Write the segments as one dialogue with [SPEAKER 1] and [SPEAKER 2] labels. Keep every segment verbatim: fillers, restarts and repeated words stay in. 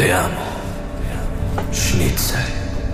[SPEAKER 1] Te amo. Schnitzel.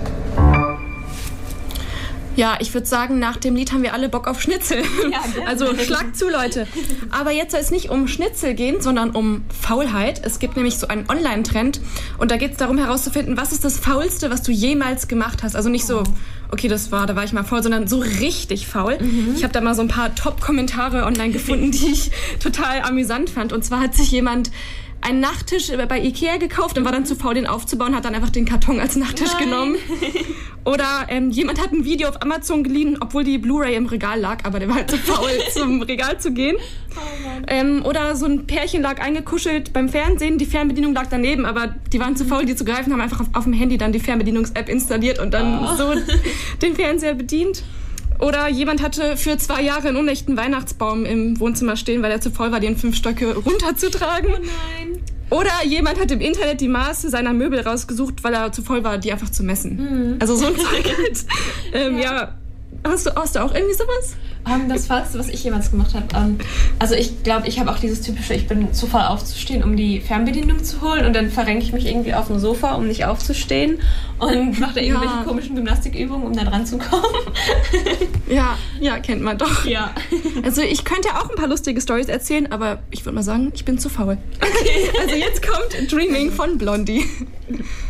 [SPEAKER 2] Ja, ich würde sagen, nach dem Lied haben wir alle Bock auf Schnitzel.
[SPEAKER 3] Ja, gerne.
[SPEAKER 2] Also schlagt zu, Leute. Aber jetzt soll es nicht um Schnitzel gehen, sondern um Faulheit. Es gibt nämlich so einen Online-Trend und da geht es darum herauszufinden, was ist das Faulste, was du jemals gemacht hast. Also nicht so, okay, das war, da war ich mal faul, sondern so richtig faul. Mhm. Ich habe da mal so ein paar Top-Kommentare online gefunden, die ich total amüsant fand. Und zwar hat sich jemand einen Nachttisch bei Ikea gekauft und war dann zu faul, den aufzubauen, hat dann einfach den Karton als Nachttisch Nein. genommen. Oder ähm, jemand hat ein Video auf Amazon geliehen, obwohl die Blu-ray im Regal lag, aber der war halt zu faul, zum Regal zu gehen. Oh ähm, oder so ein Pärchen lag eingekuschelt beim Fernsehen, die Fernbedienung lag daneben, aber die waren zu faul, die zu greifen, haben einfach auf, auf dem Handy dann die Fernbedienungs-App installiert und dann oh. so den Fernseher bedient. Oder jemand hatte für zwei Jahre einen unechten Weihnachtsbaum im Wohnzimmer stehen, weil er zu faul war, den fünf Stöcke runterzutragen.
[SPEAKER 3] Oh nein.
[SPEAKER 2] Oder jemand hat im Internet die Maße seiner Möbel rausgesucht, weil er zu faul war, die einfach zu messen. Mhm. Also so ein Zeug halt. ähm, ja. ja. Hast du, hast du auch irgendwie sowas?
[SPEAKER 3] Um, das Faulste, was ich jemals gemacht habe. Um, also ich glaube, ich habe auch dieses typische, ich bin zu faul aufzustehen, um die Fernbedienung zu holen und dann verrenke ich mich irgendwie auf dem Sofa, um nicht aufzustehen und mache da irgendwelche ja. komischen Gymnastikübungen, um da dran zu kommen.
[SPEAKER 2] Ja, ja, kennt man doch.
[SPEAKER 3] Ja.
[SPEAKER 2] Also ich könnte auch ein paar lustige Storys erzählen, aber ich würde mal sagen, ich bin zu faul. Okay. Also jetzt kommt Dreaming von Blondie.